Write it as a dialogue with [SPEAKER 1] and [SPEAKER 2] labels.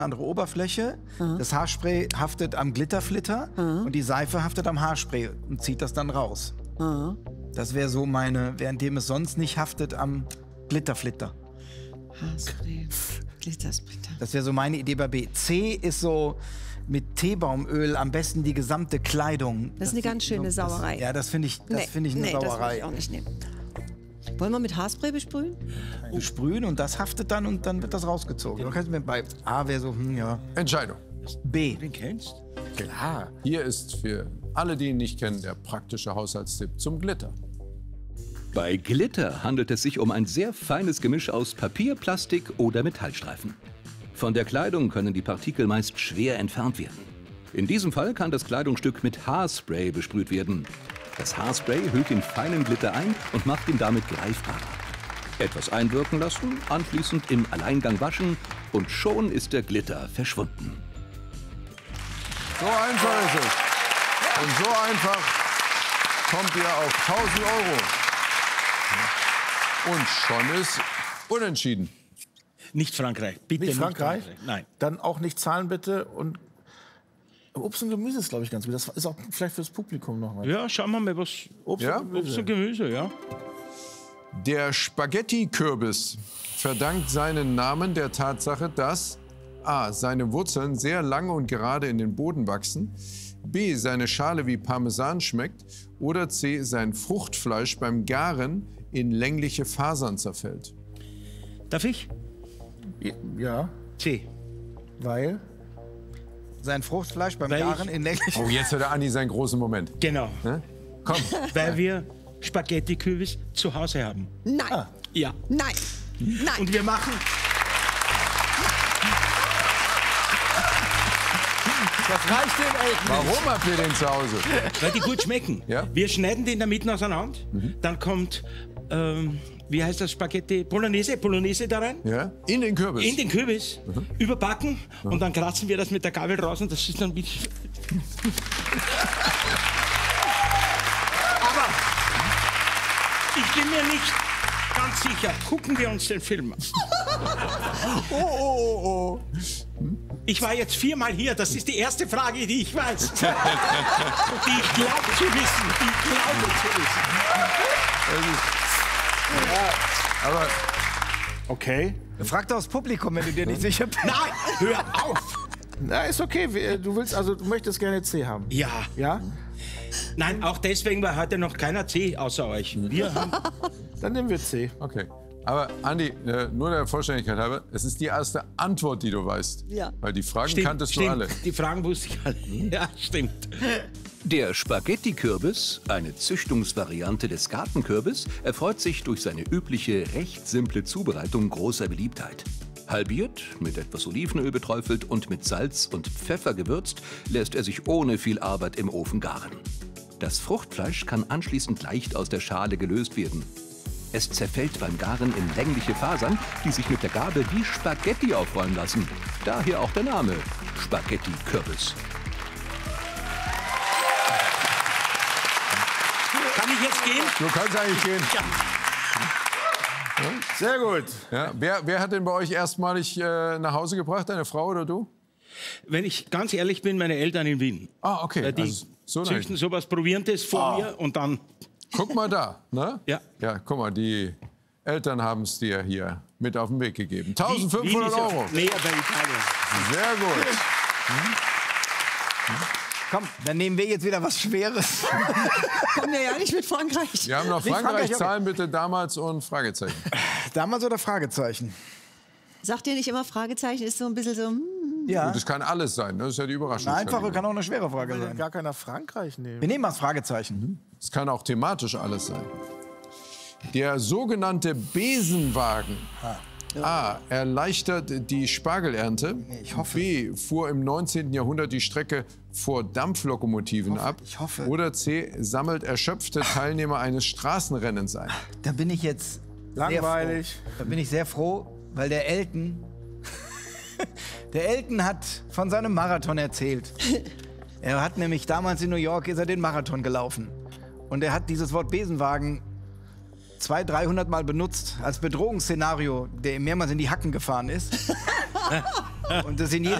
[SPEAKER 1] andere Oberfläche. Das Haarspray haftet am Glitterflitter und die Seife haftet am Haarspray und zieht das dann raus. Das wäre so meine, währenddem es sonst nicht haftet am Glitterflitter.
[SPEAKER 2] Haarspray, Glittersplitter.
[SPEAKER 1] Das wäre so meine Idee bei B. C ist so mit Teebaumöl am besten die gesamte Kleidung.
[SPEAKER 2] Das ist eine ganz schöne Sauerei.
[SPEAKER 1] Ja, das finde ich, eine
[SPEAKER 2] Das will
[SPEAKER 1] Sauerei.
[SPEAKER 2] ich auch nicht nehmen. Wollen wir mit Haarspray besprühen?
[SPEAKER 1] Sprühen und das haftet dann und dann wird das rausgezogen. Du kannst mir bei A wäre so, ja.
[SPEAKER 3] Entscheidung.
[SPEAKER 1] B.
[SPEAKER 4] Den kennst?
[SPEAKER 3] Klar. Hier ist für alle, die ihn nicht kennen, der praktische Haushaltstipp zum Glitter.
[SPEAKER 5] Bei Glitter handelt es sich um ein sehr feines Gemisch aus Papier, Plastik oder Metallstreifen. Von der Kleidung können die Partikel meist schwer entfernt werden. In diesem Fall kann das Kleidungsstück mit Haarspray besprüht werden. Das Haarspray hüllt den feinen Glitter ein und macht ihn damit greifbarer. Etwas einwirken lassen, anschließend im Alleingang waschen und schon ist der Glitter verschwunden.
[SPEAKER 3] So einfach ist es. Und so einfach kommt ihr auf 1.000 Euro. Und schon ist unentschieden.
[SPEAKER 4] Nicht Frankreich. Bitte
[SPEAKER 6] Nicht Frankreich?
[SPEAKER 4] Nein.
[SPEAKER 6] Dann auch nicht Zahlen bitte und Obst und Gemüse ist, glaube ich, ganz gut. Das ist auch vielleicht fürs Publikum noch mal.
[SPEAKER 4] Ja, schauen wir mal, was
[SPEAKER 6] Obst
[SPEAKER 3] Ja?
[SPEAKER 6] und Gemüse.
[SPEAKER 4] Obst und Gemüse, ja.
[SPEAKER 3] Der Spaghetti-Kürbis verdankt seinen Namen der Tatsache, dass a. seine Wurzeln sehr lang und gerade in den Boden wachsen, b. seine Schale wie Parmesan schmeckt oder c. sein Fruchtfleisch beim Garen in längliche Fasern zerfällt.
[SPEAKER 4] Darf ich?
[SPEAKER 6] Ja,
[SPEAKER 4] C.
[SPEAKER 6] weil...
[SPEAKER 1] Sein Fruchtfleisch beim
[SPEAKER 4] Weil
[SPEAKER 1] Garen
[SPEAKER 4] ich-
[SPEAKER 1] in länglichen...
[SPEAKER 3] Oh, jetzt hat der Andi seinen großen Moment.
[SPEAKER 4] Genau.
[SPEAKER 3] Ne? Komm.
[SPEAKER 4] Weil wir Spaghetti-Kürbis zu Hause haben.
[SPEAKER 2] Nein.
[SPEAKER 4] Ja.
[SPEAKER 2] Nein. Nein.
[SPEAKER 4] Und wir machen...
[SPEAKER 1] Das reicht dem Elten.
[SPEAKER 3] Warum habt ihr den zu Hause?
[SPEAKER 4] Weil die gut schmecken.
[SPEAKER 3] Ja?
[SPEAKER 4] Wir schneiden die in der Mitte auseinander. Dann kommt, wie heißt das, Spaghetti? Bolognese da rein.
[SPEAKER 3] Ja? In den Kürbis.
[SPEAKER 4] In den Kürbis, überbacken und dann kratzen wir das mit der Gabel raus und das ist dann wie... Aber ich bin mir nicht ganz sicher. Gucken wir uns den Film an. Ich war jetzt 4-mal hier. Das ist die erste Frage, die ich weiß. Die ich glaube zu wissen.
[SPEAKER 3] Aber
[SPEAKER 6] Okay.
[SPEAKER 1] Frag doch das Publikum, wenn du dir nicht sicher bist.
[SPEAKER 4] Nein, hör auf.
[SPEAKER 6] Na, ist okay. Du willst, also du möchtest gerne C haben.
[SPEAKER 4] Ja.
[SPEAKER 6] Ja?
[SPEAKER 4] Nein, auch deswegen war heute noch keiner C außer euch. Wir haben...
[SPEAKER 6] Dann nehmen wir C.
[SPEAKER 3] okay. Aber Andi, nur der Vollständigkeit halber, es ist die erste Antwort, die du weißt.
[SPEAKER 2] Ja.
[SPEAKER 3] Weil die Fragen kanntest du alle.
[SPEAKER 4] Die Fragen wusste ich alle. Ja, stimmt.
[SPEAKER 5] Der Spaghetti-Kürbis, eine Züchtungsvariante des Gartenkürbis, erfreut sich durch seine übliche, recht simple Zubereitung großer Beliebtheit. Halbiert, mit etwas Olivenöl beträufelt und mit Salz und Pfeffer gewürzt, lässt er sich ohne viel Arbeit im Ofen garen. Das Fruchtfleisch kann anschließend leicht aus der Schale gelöst werden. Es zerfällt beim Garen in längliche Fasern, die sich mit der Gabel wie Spaghetti aufrollen lassen. Daher auch der Name Spaghetti-Kürbis.
[SPEAKER 4] Kann ich jetzt gehen?
[SPEAKER 3] Du kannst eigentlich gehen.
[SPEAKER 4] Ja.
[SPEAKER 6] Sehr gut.
[SPEAKER 3] Ja, wer hat denn bei euch erstmalig nach Hause gebracht, deine Frau oder du?
[SPEAKER 4] Wenn ich ganz ehrlich bin, meine Eltern in Wien.
[SPEAKER 3] Ah, okay.
[SPEAKER 4] Die
[SPEAKER 3] Also, so
[SPEAKER 4] züchten
[SPEAKER 3] nein.
[SPEAKER 4] sowas Proviertes vor mir und dann...
[SPEAKER 3] Guck mal da, ne?
[SPEAKER 4] Ja.
[SPEAKER 3] Ja, guck mal, die Eltern haben es dir hier mit auf den Weg gegeben.
[SPEAKER 4] Wien
[SPEAKER 3] 1.500
[SPEAKER 4] ist ja
[SPEAKER 3] Euro.
[SPEAKER 4] näher bei Italien.
[SPEAKER 3] Sehr gut.
[SPEAKER 1] Komm, dann nehmen wir jetzt wieder was Schweres.
[SPEAKER 2] Kommen wir ja nicht mit Frankreich.
[SPEAKER 3] Wir haben noch
[SPEAKER 1] Frankreich,
[SPEAKER 3] Frankreich,
[SPEAKER 1] okay.
[SPEAKER 3] Zahlen bitte damals und Fragezeichen.
[SPEAKER 1] Damals oder Fragezeichen?
[SPEAKER 2] Sagt ihr nicht immer Fragezeichen? Ist so ein bisschen so...
[SPEAKER 1] Ja.
[SPEAKER 3] Und das kann alles sein, ne? Das ist ja die Überraschung.
[SPEAKER 1] Eine einfache kann auch eine schwere Frage
[SPEAKER 6] Will
[SPEAKER 1] sein.
[SPEAKER 6] gar keiner Frankreich nehmen.
[SPEAKER 1] Wir nehmen mal das Fragezeichen.
[SPEAKER 3] Es kann auch thematisch alles sein. Der sogenannte Besenwagen. A. Erleichtert die Spargelernte.
[SPEAKER 1] Ich hoffe.
[SPEAKER 3] B. Fuhr im 19. Jahrhundert die Strecke vor Dampflokomotiven ab.
[SPEAKER 1] Ich hoffe.
[SPEAKER 3] Oder C. Sammelt erschöpfte Teilnehmer eines Straßenrennens ein.
[SPEAKER 1] Da bin ich jetzt
[SPEAKER 6] Langweilig.
[SPEAKER 1] sehr froh. Da bin ich sehr froh, weil der Elton hat von seinem Marathon erzählt. Er hat nämlich damals in New York ist er den Marathon gelaufen. Und er hat dieses Wort Besenwagen 200-300 Mal benutzt als Bedrohungsszenario, der ihm mehrmals in die Hacken gefahren ist. Und das in jedem